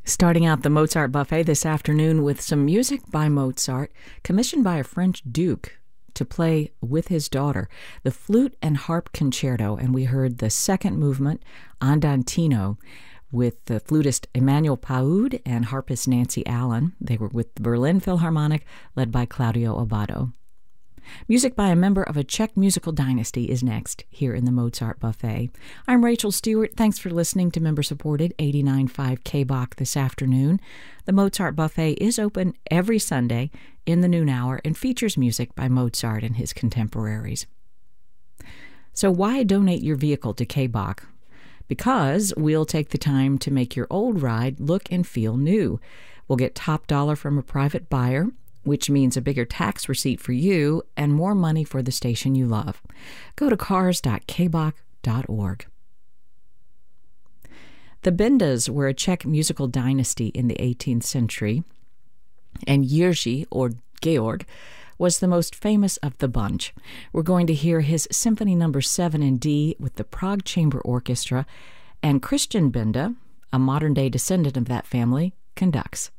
Starting out the Mozart Buffet this afternoon with some music by Mozart, commissioned by a French duke to play with his daughter, the Flute and Harp Concerto, and we heard the second movement, Andantino, with the flutist Emmanuel Paud and harpist Nancy Allen. They were with the Berlin Philharmonic, led by Claudio Abbado. Music by a member of a Czech musical dynasty is next here in the Mozart Buffet. I'm Rachel Stewart. Thanks for listening to member-supported 89.5 KBOK this afternoon. The Mozart Buffet is open every Sunday in the noon hour and features music by Mozart and his contemporaries. So why donate your vehicle to KBOK? Because we'll take the time to make your old ride look and feel new. We'll get top dollar from a private buyer, which means a bigger tax receipt for you and more money for the station you love. Go to cars.kbok.org. The Bendas were a Czech musical dynasty in the 18th century, and Jiří, or Georg, was the most famous of the bunch. We're going to hear his Symphony No. 7 in D with the Prague Chamber Orchestra, and Christian Benda, a modern-day descendant of that family, conducts.